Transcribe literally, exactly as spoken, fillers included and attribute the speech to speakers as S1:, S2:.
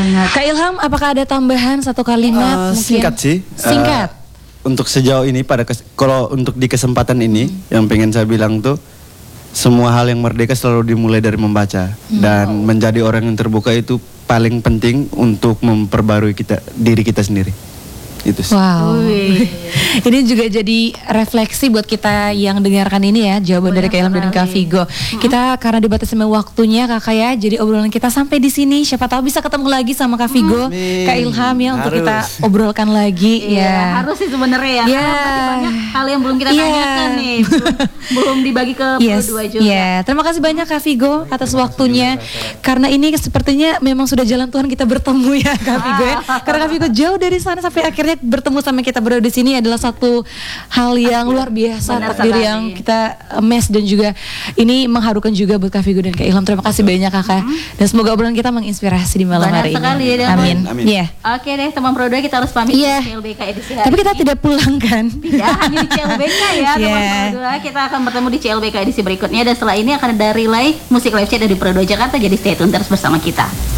S1: banget. Kak Ilham, apakah ada tambahan satu kalimat?
S2: Uh,
S1: mungkin?
S2: Singkat sih.
S1: Singkat.
S2: Uh, untuk sejauh ini pada kes- kalau untuk di kesempatan ini hmm. yang pengen saya bilang tuh, semua hal yang merdeka selalu dimulai dari membaca hmm. dan oh. menjadi orang yang terbuka itu paling penting untuk memperbarui kita diri kita sendiri. Itu sih.
S1: Wow. Ini juga jadi refleksi buat kita yang dengarkan ini ya, jawaban dari Kak Ilham dan Kak Vigo. Hmm. Kita karena dibatasi sama waktunya Kakak ya, jadi obrolan kita sampai di sini. Siapa tahu bisa ketemu lagi sama Kak Vigo, hmm. Kak Ilham ya, untuk kita obrolkan lagi.
S3: Iya,
S1: ya.
S3: Harus sih sebenarnya ya.
S1: Yeah.
S3: Karena banyak hal yang belum kita
S1: yeah.
S3: tanyakan nih, belum, belum dibagi ke
S1: yes.
S3: berdua juga.
S1: Yeah. Terima kasih banyak Kak Vigo atas waktunya. Karena ini sepertinya memang sudah jalan Tuhan kita bertemu ya Kak Vigo ya. Karena Kak Vigo jauh dari sana sampai akhirnya bertemu sama kita berdua di sini adalah satu hal yang luar biasa, takdir yang kita mes, dan juga ini mengharukan juga buat Kak Vigo dan Kak Ilham. Terima kasih banyak Kakak, mm-hmm. dan semoga obrolan kita menginspirasi di malam
S3: Benar
S1: hari
S3: sekali,
S1: ini.
S3: Ya,
S1: Amin.
S2: Amin.
S1: Yeah.
S3: Oke deh teman Pro dua, kita harus pamit
S1: yeah.
S3: di C L B K edisi hari
S1: Tapi kita
S3: ini.
S1: tidak pulang kan?
S3: Tidak, hanya di C L B K ya teman
S1: yeah.
S3: Pro dua. Kita akan bertemu di C L B K edisi berikutnya, dan setelah ini akan ada relay musik live chat dari Pro dua Jakarta. Jadi stay tune terus bersama kita.